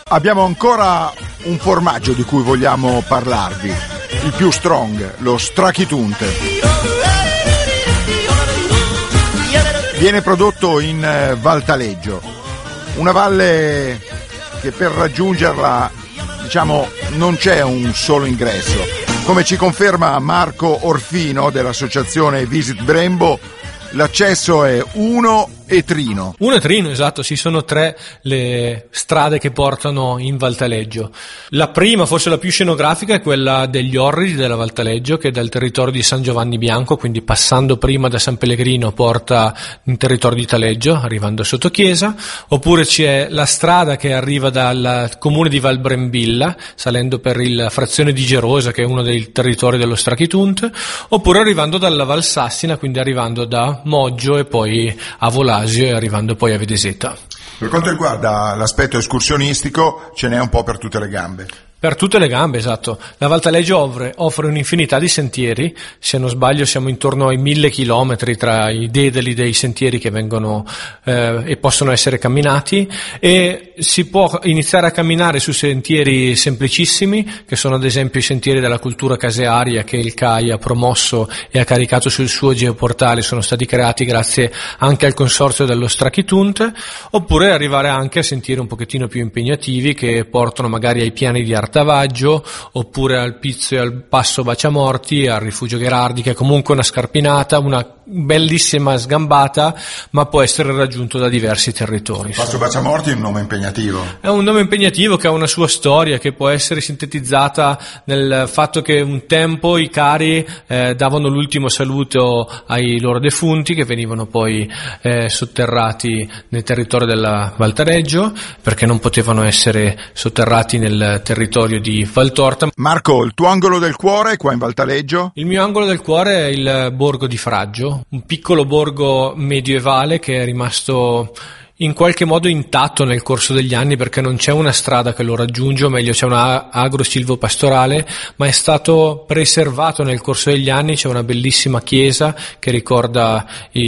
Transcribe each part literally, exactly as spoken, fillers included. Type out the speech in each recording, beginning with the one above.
Abbiamo ancora un formaggio di cui vogliamo parlarvi, il più strong, lo Stracchitund. Viene prodotto in Val Taleggio, una valle che per raggiungerla, diciamo, non c'è un solo ingresso. Come ci conferma Marco Orfino dell'associazione Visit Brembo, l'accesso è uno e Trino. Uno e Trino, esatto, sì, sono tre le strade che portano in Val Taleggio. La prima, forse la più scenografica, è quella degli Orridi della Val Taleggio, che dal territorio di San Giovanni Bianco, quindi passando prima da San Pellegrino, porta in territorio di Taleggio, arrivando sotto chiesa. Oppure c'è la strada che arriva dal comune di Val Brembilla, salendo per il frazione di Gerosa, che è uno dei territori dello Stracchitund, oppure arrivando dalla Val Sassina, quindi arrivando da Moggio e poi a Volasio e arrivando poi a Vedeseta. Per quanto riguarda l'aspetto escursionistico, ce n'è un po' per tutte le gambe. Per tutte le gambe, esatto. La Val Taleggio offre, offre un'infinità di sentieri, se non sbaglio siamo intorno ai mille chilometri tra i dedali dei sentieri che vengono eh, e possono essere camminati, e si può iniziare a camminare su sentieri semplicissimi, che sono ad esempio i sentieri della cultura casearia che il C A I ha promosso e ha caricato sul suo geoportale, sono stati creati grazie anche al consorzio dello Stracchitund, oppure arrivare anche a sentieri un pochettino più impegnativi che portano magari ai piani di Artavaggio, oppure al Pizzo e al Passo Baciamorti, al Rifugio Gherardi, che è comunque una scarpinata, una bellissima sgambata, ma può essere raggiunto da diversi territori. Passo Baciamorti è un nome impegnativo. È un nome impegnativo che ha una sua storia, che può essere sintetizzata nel fatto che un tempo i cari eh, davano l'ultimo saluto ai loro defunti, che venivano poi eh, sotterrati nel territorio della Val Taleggio, perché non potevano essere sotterrati nel territorio di Valtorta. Marco, il tuo angolo del cuore qua in Val Taleggio? Il mio angolo del cuore è il borgo di Fraggio, un piccolo borgo medievale che è rimasto in qualche modo intatto nel corso degli anni, perché non c'è una strada che lo raggiunge, o meglio c'è una agro silvopastorale, ma è stato preservato nel corso degli anni. C'è una bellissima chiesa che ricorda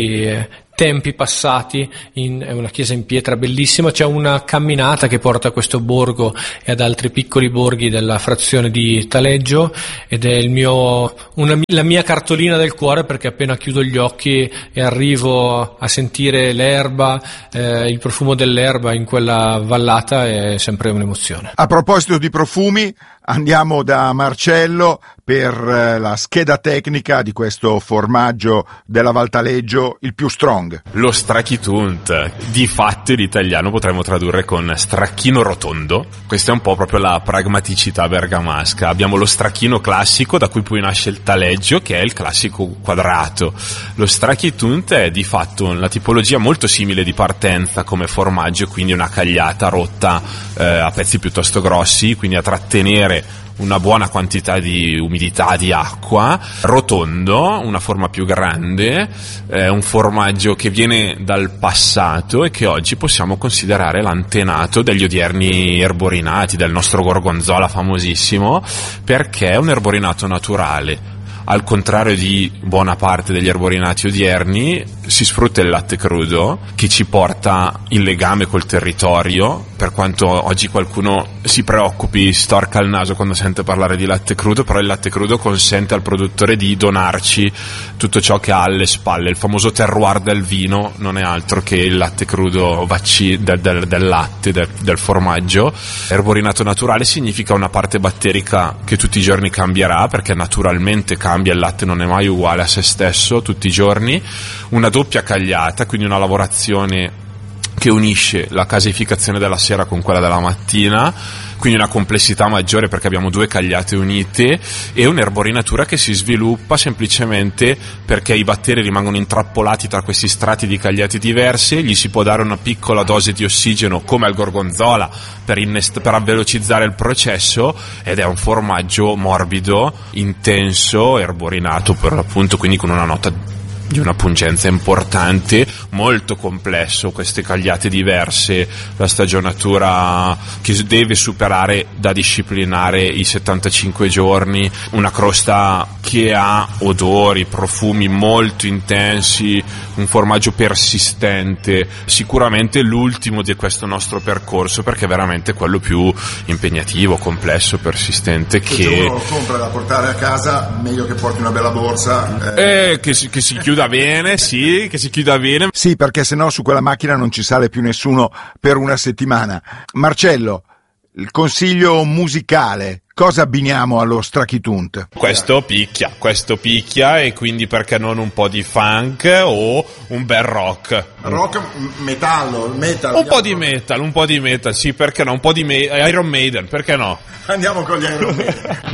i tempi passati, in, è una chiesa in pietra bellissima. C'è una camminata che porta a questo borgo e ad altri piccoli borghi della frazione di Taleggio, ed è il mio, una, la mia cartolina del cuore, perché appena chiudo gli occhi e arrivo a sentire l'erba, eh, il profumo dell'erba in quella vallata, è sempre un'emozione. A proposito di profumi, andiamo da Marcello per la scheda tecnica di questo formaggio della Val Taleggio, il più strong. Lo Stracchitund, di fatto in italiano potremmo tradurre con stracchino rotondo. Questa è un po' proprio la pragmaticità bergamasca. Abbiamo lo stracchino classico, da cui poi nasce il taleggio, che è il classico quadrato. Lo Stracchitund è di fatto la tipologia molto simile di partenza come formaggio, quindi una cagliata rotta eh, a pezzi piuttosto grossi, quindi a trattenere una buona quantità di umidità, di acqua, rotondo, una forma più grande, è un formaggio che viene dal passato e che oggi possiamo considerare l'antenato degli odierni erborinati, del nostro gorgonzola famosissimo, perché è un erborinato naturale. Al contrario di buona parte degli erborinati odierni, si sfrutta il latte crudo, che ci porta il legame col territorio, per quanto oggi qualcuno si preoccupi, storca il naso quando sente parlare di latte crudo, però il latte crudo consente al produttore di donarci tutto ciò che ha alle spalle. Il famoso terroir del vino non è altro che il latte crudo vacci, del, del, del latte, del, del formaggio. Erborinato naturale significa una parte batterica che tutti i giorni cambierà, perché naturalmente cambia, il latte non è mai uguale a se stesso tutti i giorni. Una doppia cagliata, quindi una lavorazione che unisce la casificazione della sera con quella della mattina, quindi una complessità maggiore perché abbiamo due cagliate unite, e un'erborinatura che si sviluppa semplicemente perché i batteri rimangono intrappolati tra questi strati di cagliati diversi. Gli si può dare una piccola dose di ossigeno come al gorgonzola per, innest- per velocizzare il processo, ed è un formaggio morbido, intenso, erborinato per l'appunto, quindi con una nota di una pungenza importante, molto complesso, queste cagliate diverse, la stagionatura che deve superare da disciplinare i settantacinque giorni, una crosta che ha odori, profumi molto intensi, un formaggio persistente, sicuramente l'ultimo di questo nostro percorso, perché è veramente quello più impegnativo, complesso, persistente. Se che uno lo compra da portare a casa, meglio che porti una bella borsa. Eh, eh, che, si, che si chiuda bene, sì, che si chiuda bene. Sì, perché sennò su quella macchina non ci sale più nessuno per una settimana. Marcello, il consiglio musicale, cosa abbiniamo allo Strachitunt? Questo picchia, questo picchia, e quindi perché non un po' di funk o un bel rock? Rock, metallo, metal. Un po' di metal, un po' di metal, sì, perché no? Un po' di me- Iron Maiden, perché no? Andiamo con gli Iron Maiden.